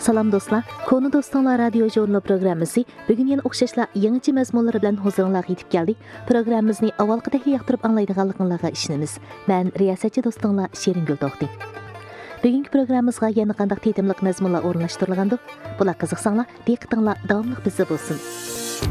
Salam dostlar, Konu Dostlar Radio Jurnal programmasi bugun yana o'xshashla yangicha mazmunlar bilan huzuringizga yetib keldi. Programmamizni avvalgidek yoqtirib anglaydiganligingizga ishonamiz. Men riyosatchi do'stinglar Sheringul To'xti. Bugungi programmamizga yana qanday tetimliq mazmunlar o'rnashtirilgandi? Bular qiziqsanglar, diqqatinglar davomli bizda bo'lsin.